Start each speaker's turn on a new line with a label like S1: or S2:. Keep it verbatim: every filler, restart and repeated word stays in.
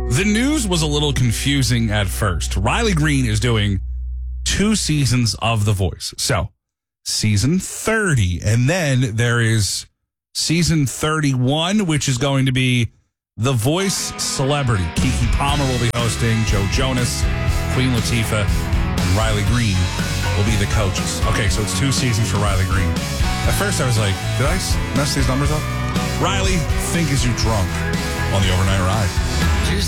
S1: The news was a little confusing at first. Riley Green is doing two seasons of The Voice. So, season thirty. And then there is season thirty-one, which is going to be The Voice Celebrity. Keke Palmer will be hosting, Joe Jonas, Queen Latifah, and Riley Green will be the coaches. Okay, so it's two seasons for Riley Green. At first I was like, did I mess these numbers up? Riley, think is you drunk on the overnight ride.